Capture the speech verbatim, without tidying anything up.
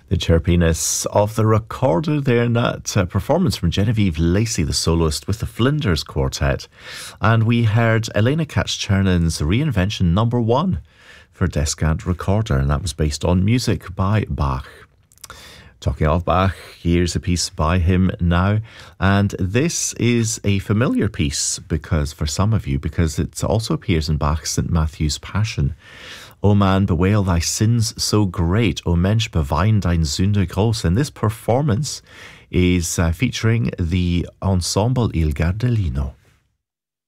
The chirpiness of the recorder there in that uh, performance from Genevieve Lacey, the soloist, with the Flinders Quartet. And we heard Elena Katz-Chernon's reinvention number one for Descant Recorder, and that was based on music by Bach. Talking of Bach, here's a piece by him now, and this is a familiar piece because for some of you, because it also appears in Bach's Saint Matthew's Passion. O man, bewail thy sins so great, O Mensch, bewein dein Sünde groß. And this performance is uh, featuring the Ensemble Il Gardelino.